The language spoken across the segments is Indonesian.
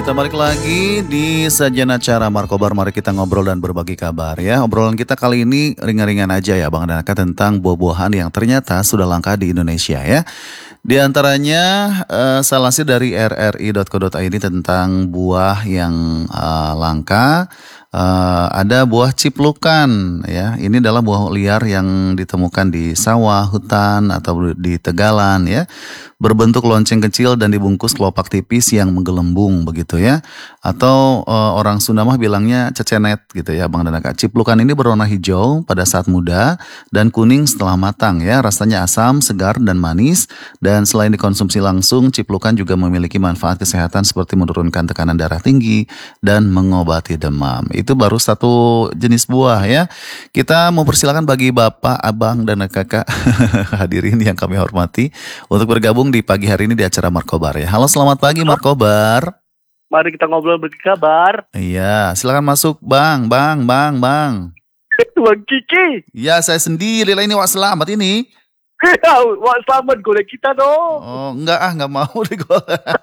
Kita balik lagi di sajian acara Markobar. Mari kita ngobrol dan berbagi kabar ya. Obrolan kita kali ini ringan-ringan aja ya Bang Danaka, tentang buah-buahan yang ternyata sudah langka di Indonesia ya. Di antaranya salah satu dari rri.co.id tentang buah yang langka. Ada buah ciplukan ya. Ini adalah buah liar yang ditemukan di sawah, hutan atau di tegalan ya. Berbentuk lonceng kecil dan dibungkus kelopak tipis yang menggelembung begitu ya. Atau orang Sunda mah bilangnya cecenet gitu ya Bang Danaka. Ciplukan ini berwarna hijau pada saat muda dan kuning setelah matang ya. Rasanya asam, segar dan manis. Dan selain dikonsumsi langsung, ciplukan juga memiliki manfaat kesehatan seperti menurunkan tekanan darah tinggi dan mengobati demam. Itu baru satu jenis buah ya. Kita mau persilakan bagi Bapak, Abang, dan Kakak hadirin yang kami hormati untuk bergabung di pagi hari ini di acara Markobar ya. Halo, selamat pagi Markobar. Mari kita ngobrol bagi kabar. Iya, silakan masuk Bang. Bang Kiki. Ya, saya sendiri lah ini Wak Selamat ini. Wak Selamat golek kita dong. Oh, enggak mau deh gue.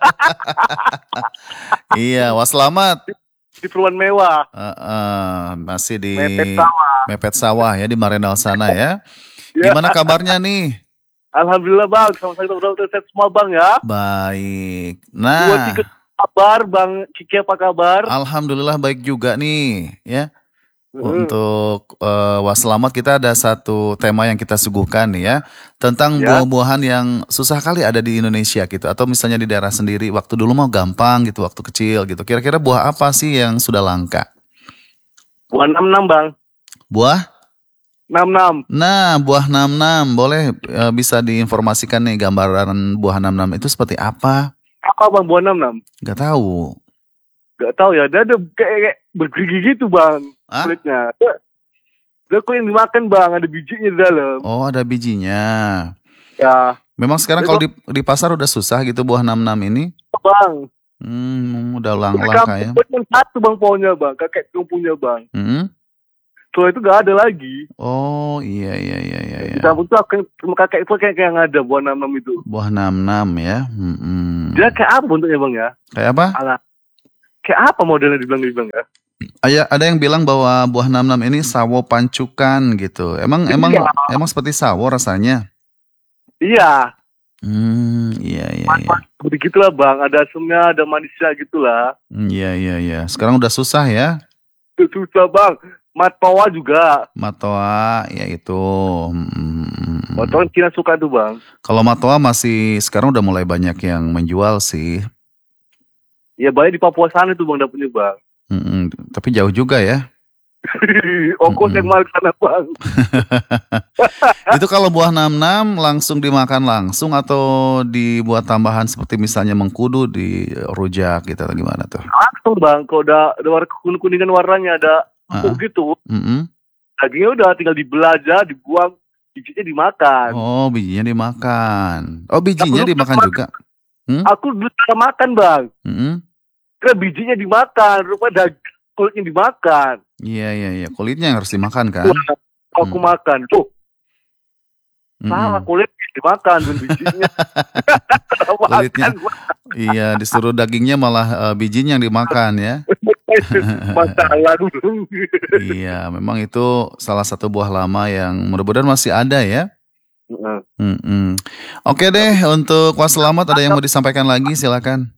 Iya, Wak Selamat. Di perumahan mewah. Masih di Mepet sawah ya, di Marenal sana ya. Gimana kabarnya nih? Alhamdulillah Bang, sama-sama kita udah sehat semua Bang ya. Baik. Nah, kabar Bang Kiki, apa kabar? Alhamdulillah baik juga nih ya. Untuk Waselamat, kita ada satu tema yang kita suguhkan nih ya, tentang buah-buahan yang susah kali ada di Indonesia gitu, atau misalnya di daerah sendiri. Waktu dulu mau gampang gitu, waktu kecil gitu. Kira-kira buah apa sih yang sudah langka? Buah 66 Bang. Buah? 66. Nah, buah 66 boleh bisa diinformasikan nih gambaran buah 66 itu seperti apa? Apa Bang buah 66? Gak tahu. Gak tahu ya, dia ada kayak bergigi gitu Bang. Kulitnya. Dia kok yang dimakan Bang, ada bijinya di dalam. Oh, ada bijinya. Ya. Memang sekarang kalau di pasar udah susah gitu buah 66 ini? Bang. Udah langka ya. Satu Bang pohonnya Bang, kakek punya Bang. Setelah itu gak ada lagi. Oh iya. Di kampung tuh kakek itu kayak yang ada buah 66 itu. Buah 66 ya. Dia kayak apa bentuknya Bang ya? Kayak apa? Kayak apa modelnya dibilang ya? Ada yang bilang bahwa buah 66 ini sawo pancukan gitu. Emang seperti sawo rasanya? Iya. Iya. Begitulah Bang, ada asamnya, ada manisnya gitulah. Iya. Sekarang udah susah ya? Susah Bang. Matoa juga. Matoa, ya itu. Matoa Cina suka tuh Bang. Kalau Matoa masih sekarang udah mulai banyak yang menjual sih. Ya banyak di Papua sana tuh Bang dapetnya Bang. Tapi jauh juga ya. Ongkos yang mahal sana Bang. Itu kalau buah 66 langsung dimakan langsung atau dibuat tambahan seperti misalnya mengkudu di rujak gitu atau gimana tuh? Langsung Bang, kalau udah warna kuning-kuningan warnanya ada gitu. Dagingnya udah tinggal dibelah aja, dibuang, bijinya dimakan. Oh, bijinya dimakan. Oh, bijinya dimakan juga. Aku dulu makan Bang. Kira bijinya dimakan, rupanya kulitnya dimakan. Iya. Kulitnya yang harus dimakan kan? Aku makan. Tuh. Salah, kulitnya dimakan dan bijinya. Kulitnya. Iya, disuruh dagingnya malah bijinya yang dimakan ya. Masalah dulu. Iya, memang itu salah satu buah lama yang mudah-mudahan masih ada ya. Oke deh, untuk Waselamat ada yang mau disampaikan lagi, silakan.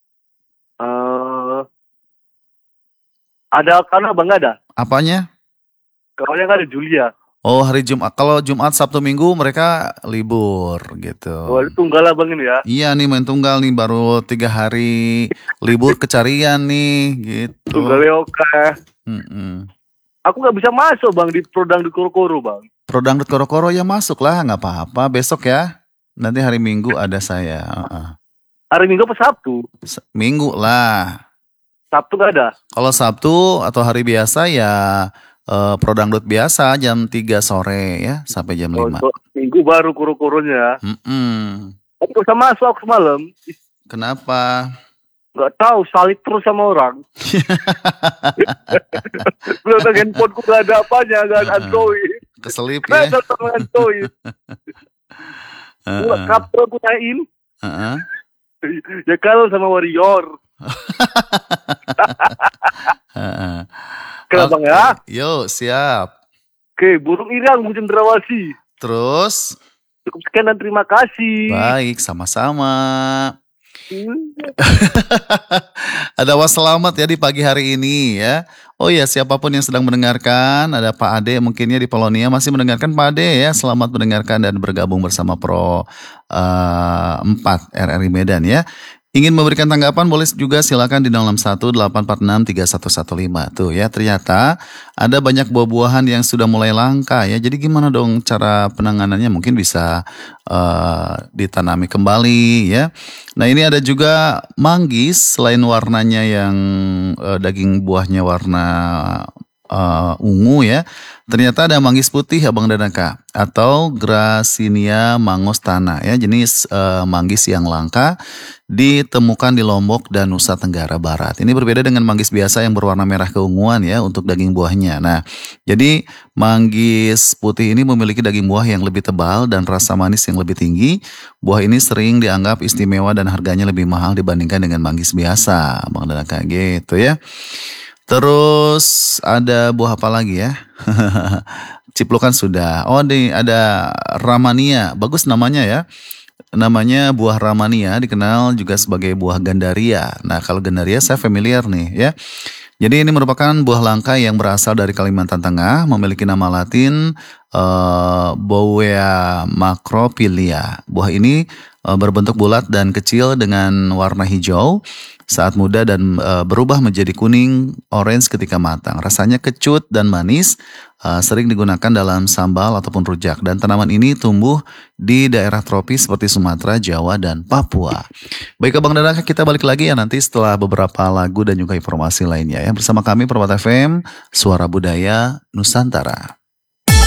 Ada karena Bang nggak ada? Apanya? Kalau yang ada Julia. Oh, hari Jumat. Kalau Jumat, Sabtu, Minggu mereka libur gitu. Oh, itu tunggal lah Bang ini ya? Iya nih, main tunggal nih, baru 3 hari libur kecarian nih gitu. Tunggalnya oke. Aku nggak bisa masuk Bang di Prodang di Koro-Koro Bang. Prodang di Koro-Koro ya masuk lah, nggak apa-apa. Besok ya. Nanti hari Minggu ada saya. Hari Minggu apa Sabtu? Minggu lah. Sabtu gak ada? Kalau Sabtu atau hari biasa ya Prodangdut biasa jam 3 sore ya sampai jam 5. Minggu baru kuru-kurunya. Aku gak bisa masuk aku semalam. Kenapa? Gak tahu, salib terus sama orang. Belum tahu handphoneku gak ada apanya, gak ada Android. Keselip ya? Gak ada sama Android. Kapal aku nain. Ya kalau sama Warrior. Kenapa Bang ya? Yuk, siap. Oke, burung irang Bung Cendrawasih. Terus? Cukup sekian dan terima kasih. Baik, sama-sama. Ada wassalamat ya di pagi hari ini ya. Oh ya, siapapun yang sedang mendengarkan, ada Pak Ade mungkinnya di Polonia masih mendengarkan Pak Ade ya. Selamat mendengarkan dan bergabung bersama Pro 4 RRI Medan ya. Ingin memberikan tanggapan boleh juga silakan di 061-846-3115 tuh ya. Ternyata ada banyak buah-buahan yang sudah mulai langka ya. Jadi gimana dong cara penanganannya? Mungkin bisa ditanami kembali ya. Nah ini ada juga manggis, selain warnanya yang daging buahnya warna ungu ya. Ternyata ada manggis putih Abang dan Aka atau Gracinia mangostana ya, jenis manggis yang langka ditemukan di Lombok dan Nusa Tenggara Barat. Ini berbeda dengan manggis biasa yang berwarna merah keunguan ya untuk daging buahnya. Nah, jadi manggis putih ini memiliki daging buah yang lebih tebal dan rasa manis yang lebih tinggi. Buah ini sering dianggap istimewa dan harganya lebih mahal dibandingkan dengan manggis biasa. Abang dan Aka gitu ya. Terus ada buah apa lagi ya? Ciplukan sudah. Oh, ada Ramania. Bagus namanya ya. Namanya buah Ramania, dikenal juga sebagai buah Gandaria. Nah, kalau Gandaria saya familiar nih ya. Jadi ini merupakan buah langka yang berasal dari Kalimantan Tengah, memiliki nama Latin Bowea macrophylla. Buah ini berbentuk bulat dan kecil dengan warna hijau saat muda dan berubah menjadi kuning orange ketika matang. Rasanya kecut dan manis, sering digunakan dalam sambal ataupun rujak. Dan tanaman ini tumbuh di daerah tropis seperti Sumatera, Jawa, dan Papua. Baik Abang dan Aka, kita balik lagi ya nanti setelah beberapa lagu dan juga informasi lainnya ya. Bersama kami Permata FM, Suara Budaya Nusantara.